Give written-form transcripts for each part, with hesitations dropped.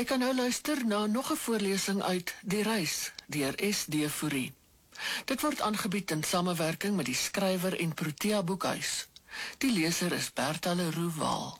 Jy kan nou luister na nog 'n voorlesing uit Die Reis deur S.D. Fourie. Dit word aangebied in samewerking met die skrywer en Protea Boekhuis. Die leser is Bertha Leroux Waal.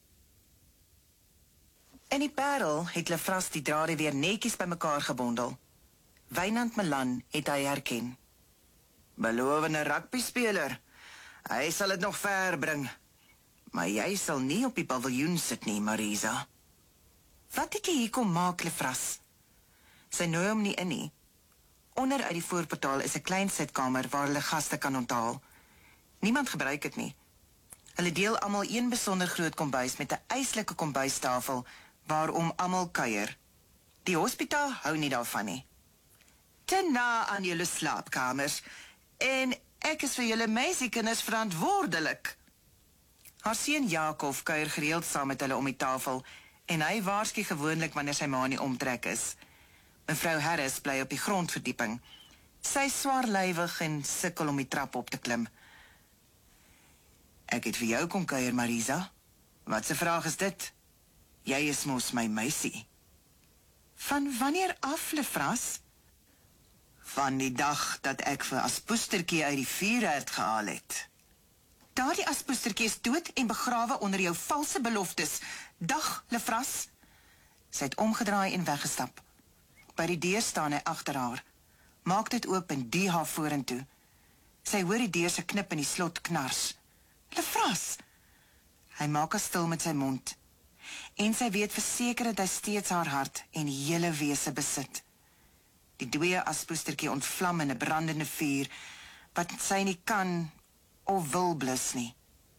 In die Parel het Lefras die drade weer netjies bymekaar gebondel. Wynand Milan het hy herken. Belovende rugbyspeler. Hy sal dit nog ver bring. Maar jy sal nie op die paviljoen sit nie, Marisa. Wat het jy hier kom maak, Lefras? Sy nooi hom nie in nie. Onder uit die voorportaal is 'n klein sitkamer waar hulle gaste kan onthaal. Niemand gebruik dit nie. Hulle deel almal een besonder groot kombuis met 'n eislike kombuistafel waarom almal kuier. Die hospitaal hou nie daarvan nie. Te na aan julle slaapkamers en ek is vir julle meisiekinders verantwoordelik. Haar seun Jakob kuier gereeld saam met hulle om die tafel en hy waarsku gewoonlik wanneer sy ma nie omtrek is. Mevrou Harris bly op die grondverdieping. Sy is swaarlywig en sukkel om die trap op te klim. Ek het vir jou kom kuier, Marisa. Wat 'n vraag is dit? Jy is mos my meisie. Van wanneer af, Lefras? Van die dag dat ek vir Aspoestertjie uit die vuurherd gehaal het. Daardie Aspoestertjie is dood en begrawe onder jou valse beloftes. Dag, Lefras. Sy het omgedraai en weggestap. By die deur staan hy agter haar. Maak dit oop en die haar vorentoe. Sy hoor die deur se knip en die slot knars. Lefras! Hy maak haar stil met sy mond. En sy weet verseker dat hy steeds haar hart en hele wese besit. Die dooie Aspoestertjie ontvlam in 'n brandende vuur, wat sy nie kan of wil blus nie.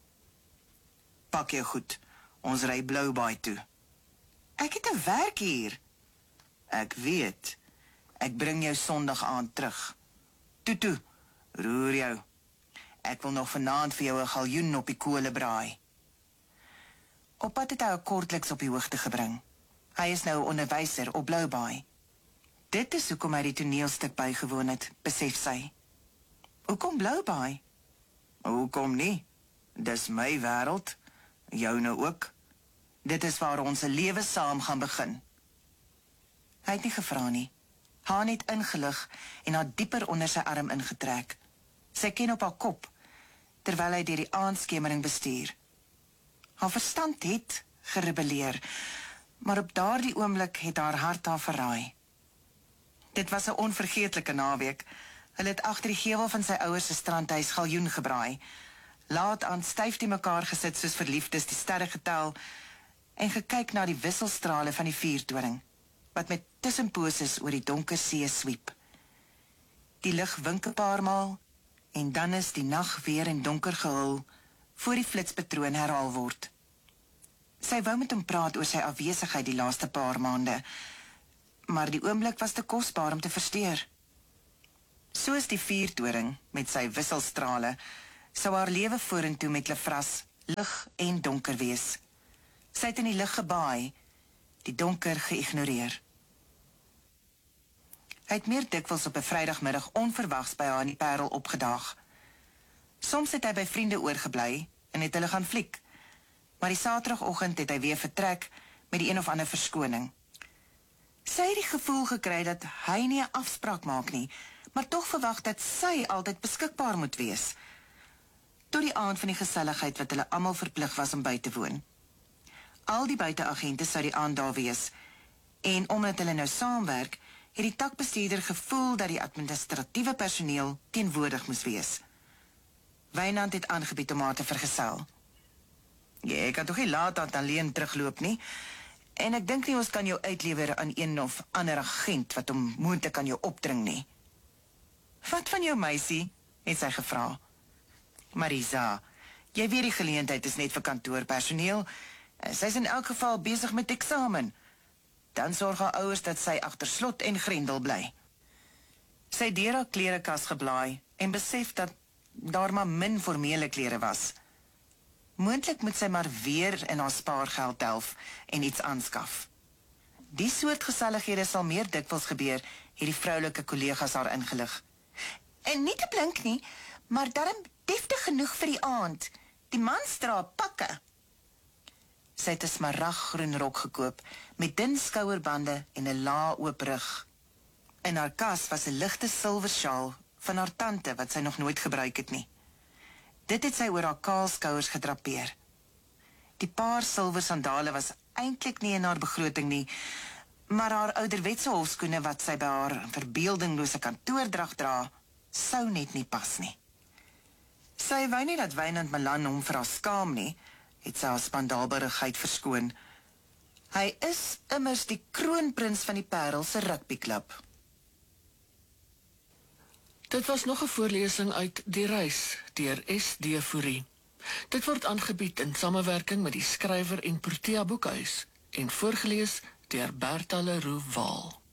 Pak jou goed, ons ry Bloubaai toe. Ek het 'n werk hier. Ek weet, ek bring jou Sondag aand terug. Toe, roer jou. Ek wil nog vanaand vir jou 'n galjoen op die kole braai. Op pad het hy kortliks op die hoogte gebring. Hy is nou 'n onderwyser op Bloubaai. Dit is hoekom hy die toneelstuk bygewoon het, besef sy. Hoekom Bloubaai? Hoekom nie? Dis my wêreld, joune ook. Dit is waar ons lewe saam gaan begin. Hy het nie gevra nie. Haar net ingelig en haar dieper onder sy arm ingetrek. Sy ken op haar kop, terwyl hy deur die aandskemering bestuur. Haar verstand het gerebelleer, maar op daardie oomblik het haar hart haar verraai. Dit was 'n onvergeetlike naweek. Hulle het agter die gevel van sy ouers se strandhuis galjoen gebraai. Laat aan styf die mekaar gesit soos verliefdes die sterre getel en gekyk na die wisselstrale van die vuurtoring, wat met tussenposes oor die donker see swiep. Die lig wink 'n paar maal en dan is die nag weer in donker gehul voor die flitspatroon herhaal word. Sy wou met hom praat oor sy afwesigheid die laaste paar maande, maar die oomblik was te kosbaar om te versteur. Soos die vuurtoring met sy wisselstrale, sou haar lewe vorentoe met Lefras lig en donker wees. Sy het in die lig gebaai, die donker geïgnoreer. Hy het meer dikwels op 'n Vrydagmiddag onverwags by haar in die Parel opgedaag. Soms het hy by vriende oorgebly en het hulle gaan fliek, maar die Saterdagoggend het hy weer vertrek met die een of ander verskoning. Sy het die gevoel gekry dat hy nie 'n afspraak maak nie, maar tog verwag dat sy altyd beskikbaar moet wees. Tot die aand van die geselligheid wat hulle almal verplig was om by te woon. Al die buiteagente sou die aand daar wees, en omdat hulle nou saamwerk, het die takbestuurder gevoel dat die administratiewe personeel teenwoordig moes wees. Wynand het aangebied om haar te vergesel. Jy kan toch nie laat aan alleen terugloop nie, en ek dink nie ons kan jou uitlewer aan een of ander agent wat hom moontlik aan jou opdring nie. Wat van jou meisie? Het sy gevra. Marisa, jy weet die geleentheid is net vir kantoorpersoneel. Sy is in elk geval besig met eksamen. Dan sorg haar ouers dat sy agter slot en grendel bly. Sy het deur haar klerekas geblaai en besef dat daar maar min formele klere was. Moontlik moet sy maar weer in haar spaargeld delf en iets aanskaf. Die soort gesellighede sal meer dikwels gebeur, het die vroulike kollegas haar ingelig. En nie te blink nie, maar darm deftig genoeg vir die aand. Die mans dra pakke. Sy het 'n smaraggroen rok gekoop met dun skouerbande en 'n lae oop rug. In haar kas was 'n ligte silwer sjaal van haar tante wat sy nog nooit gebruik het nie. Dit het sy oor haar kaal skouers gedrapeer. Die paar silwer sandale was eintlik nie in haar begroting nie, maar haar ouderwetse hofskoene wat sy by haar verbeeldinglose kantoordrag dra, sou net nie pas nie. Sy wou nie dat Wynand Malan hom vir haar skaam nie, het sy haar spandaalberigheid verskoon. Hy is immers die kroonprins van die Parel se rugbyklub. Dit was nog 'n voorlesing uit Die Reis deur S.D. Fourie. Dit word aangebied in samewerking met die skrywer en Protea Boekhuis en voorgeles deur Bertha Leroux Waal.